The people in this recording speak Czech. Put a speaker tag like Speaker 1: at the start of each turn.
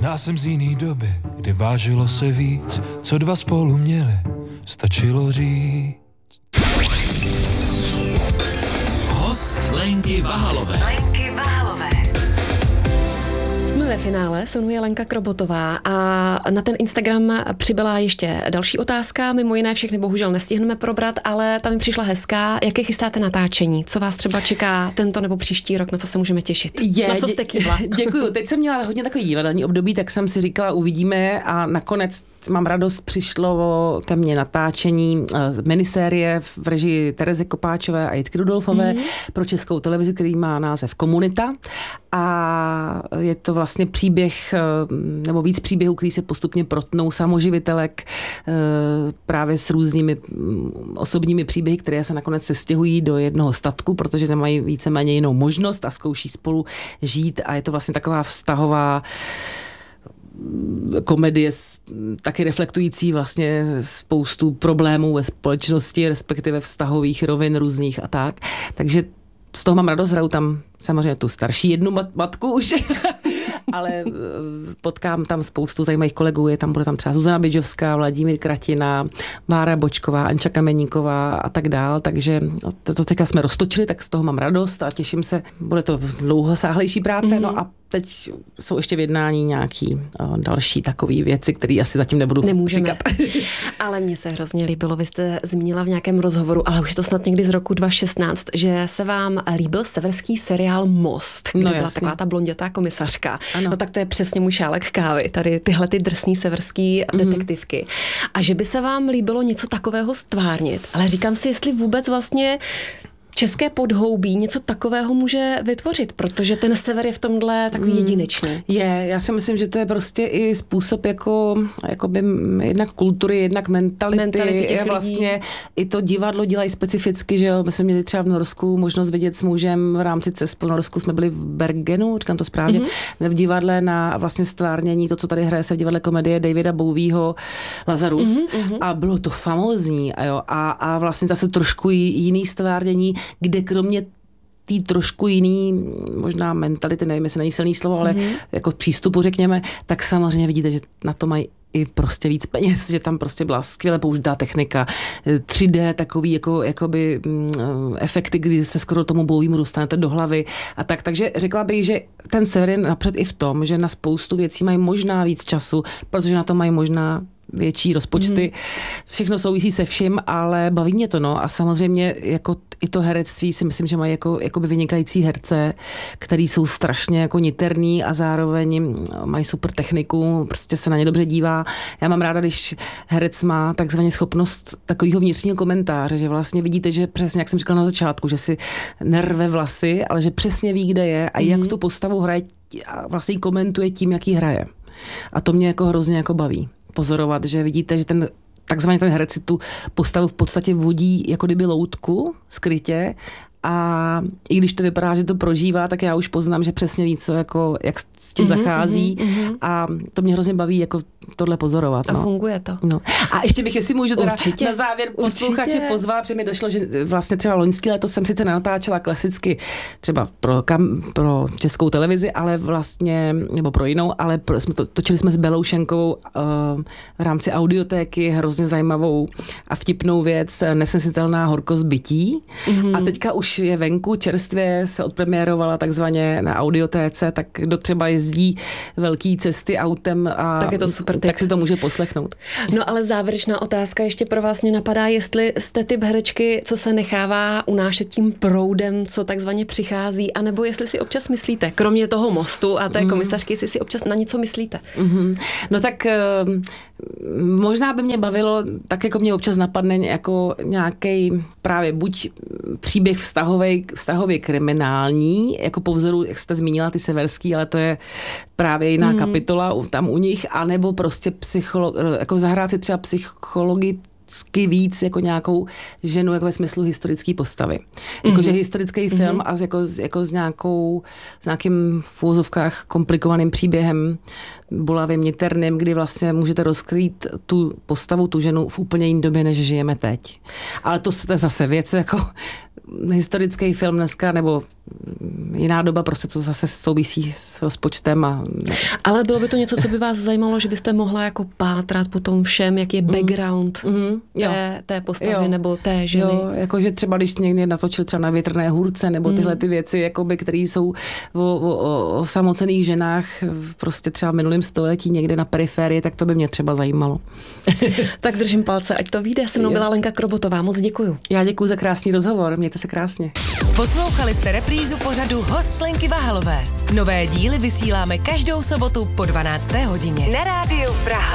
Speaker 1: Já jsem z jiný doby, kdy vážilo se víc, co dva spolu měli, stačilo říct.
Speaker 2: Host Lenky Vahalové.
Speaker 3: Jsme ve finále, se jmenuje Lenka Krobotová a na ten Instagram přibyla ještě další otázka, mimo jiné všechny bohužel nestihneme probrat, ale ta mi přišla hezká. Jaké chystáte natáčení? Co vás třeba čeká tento nebo příští rok, na co se můžeme těšit? Na co jste kývla?
Speaker 4: Děkuju. Teď jsem měla hodně takový divadelní období, tak jsem si říkala, uvidíme a nakonec mám radost, přišlo ke mně natáčení minisérie v režii Terezy Kopáčové a Jitky Rudolfové pro Českou televizi, který má název Komunita. A je to vlastně příběh, nebo víc příběhů, který se postupně protnou samoživitelek právě s různými osobními příběhy, které se nakonec sestěhují do jednoho statku, protože nemají víceméně jinou možnost a zkouší spolu žít. A je to vlastně taková vztahová komedie taky reflektující vlastně spoustu problémů ve společnosti, respektive vztahových rovin různých a tak. Takže z toho mám radost, hraju tam samozřejmě tu starší jednu matku už, ale potkám tam spoustu zajímavých kolegů, bude tam třeba Zuzana Bidžovská, Vladimír Kratina, Bára Bočková, Anča Kameníková a tak dál, takže to teďka jsme roztočili, tak z toho mám radost a těším se, bude to dlouhosáhlejší práce, no a teď jsou ještě v jednání nějaký další takové věci, které asi zatím nebudu říkat.
Speaker 3: Ale mně se hrozně líbilo, vy jste zmínila v nějakém rozhovoru, ale už je to snad někdy z roku 2016, že se vám líbil severský seriál Most, kde byla taková ta blondětá komisařka. Ano. No tak to je přesně můj šálek kávy, tady tyhle ty drsný severský detektivky. A že by se vám líbilo něco takového stvárnit, ale říkám si, jestli vůbec vlastně české podhoubí něco takového může vytvořit, protože ten sever je v tomhle takový jedinečný.
Speaker 4: Já si myslím, že to je prostě i způsob jakoby jednak kultury, jednak mentality
Speaker 3: těch
Speaker 4: vlastně
Speaker 3: lidí.
Speaker 4: I to divadlo dělají specificky, že jo, my jsme měli třeba v Norsku možnost vidět s mužem v rámci cest po Norsku, jsme byli v Bergenu, říkám to správně, v divadle na vlastně stvárnění, to, co tady hraje se v divadle komedie Davida Bowieho Lazarus a bylo to famózní a vlastně zase trošku jiný stvárnění, kde kromě tý trošku jiný, možná mentality, nevím, jestli není silný slovo, ale jako přístupu, řekněme, tak samozřejmě vidíte, že na to mají i prostě víc peněz, že tam prostě byla skvěle použitá technika, 3D, takový jakoby efekty, kdy se skoro tomu Bowiemu dostanete do hlavy a tak. Takže řekla bych, že ten sever je napřed i v tom, že na spoustu věcí mají možná víc času, protože na to mají možná větší rozpočty. Všechno souvisí se vším, ale baví mě to, no. A samozřejmě jako i to herectví si myslím, že mají jakoby vynikající herce, který jsou strašně jako niterný a zároveň mají super techniku, prostě se na ně dobře dívá. Já mám ráda, když herec má takzvaně schopnost takového vnitřního komentáře, že vlastně vidíte, že přesně, jak jsem říkala na začátku, že si nerve vlasy, ale že přesně ví, kde je a jak tu postavu hraje a vlastně komentuje tím, jak ji hraje. A to mě jako hrozně jako baví pozorovat, že vidíte, že takzvaně ten herec si tu postavu v podstatě vodí jako kdyby loutku skrytě a i když to vypadá, že to prožívá, tak já už poznám, že přesně ví, co jak s tím zachází a to mě hrozně baví jako tohle pozorovat.
Speaker 3: A funguje to.
Speaker 4: No. A ještě bych, jestli můžu teda na závěr posluchače pozvat, protože mi došlo, že vlastně třeba loňský léto jsem sice natáčela klasicky třeba pro Českou televizi, ale vlastně, nebo pro jinou, ale točili jsme s Belou Šenkovou v rámci audiotéky hrozně zajímavou a vtipnou věc Nesnesitelná horkost bytí. A teďka už je venku, čerstvě se odpremiérovala takzvaně na audiotéce, tak kdo třeba jezdí velký cesty autem a
Speaker 3: tak je to super.
Speaker 4: Tak si to může poslechnout.
Speaker 3: No ale závěrečná otázka ještě pro vás mě napadá, jestli jste typ herečky, co se nechává unášet tím proudem, co takzvaně přichází, anebo jestli si občas myslíte, kromě toho Mostu a té komisařky, jestli si občas na něco myslíte.
Speaker 4: No tak možná by mě bavilo, tak jako mě občas napadne jako nějaký právě buď příběh vztahově kriminální, jako po vzoru, jak jste zmínila, ty severský, ale to je právě jiná kapitola tam u nich, anebo prostě jako zahrát si třeba psychologicky víc jako nějakou ženu jako ve smyslu historické postavy. Jakože historický film a jako s nějakým v úvozovkách komplikovaným příběhem bolavým, niterným, kdy vlastně můžete rozkrýt tu postavu, tu ženu v úplně jiné době, než žijeme teď. Ale to je zase věc jako historický film dneska, nebo jiná doba, prostě co zase souvisí s rozpočtem.
Speaker 3: Ale bylo by to něco, co by vás zajímalo, že byste mohla jako pátrat po tom všem, jak je background té postavy nebo té ženy?
Speaker 4: Jo, jakože třeba když někdy natočil třeba Na větrné hůrce nebo tyhle ty věci, jakoby, které jsou o samocenných ženách prostě třeba v minulém století někde na periferii, tak to by mě třeba zajímalo.
Speaker 3: Tak držím palce, ať to vyjde. Se mnou byla Lenka Krobotová, moc děkuju.
Speaker 4: Já děkuju za krásný rozhovor, mějte se krásně.
Speaker 5: Poslouchali jste reprízu pořadu Host Lenky Vahalové. Nové díly vysíláme každou sobotu po 12. hodině. Na rádiu Praha.